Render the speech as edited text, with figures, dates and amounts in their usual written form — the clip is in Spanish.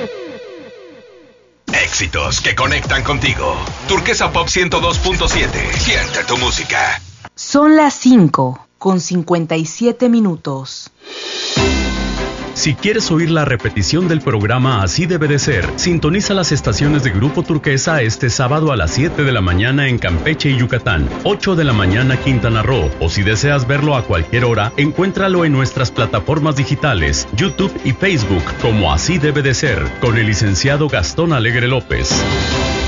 Éxitos que conectan contigo. Turquesa Pop 102.7. Siente tu música. Son las 5:57. Si quieres oír la repetición del programa Así Debe de Ser, sintoniza las estaciones de Grupo Turquesa este sábado a las 7 de la mañana en Campeche y Yucatán, 8 de la mañana Quintana Roo, o si deseas verlo a cualquier hora, encuéntralo en nuestras plataformas digitales, YouTube y Facebook como Así Debe de Ser, con el licenciado Gastón Alegre López.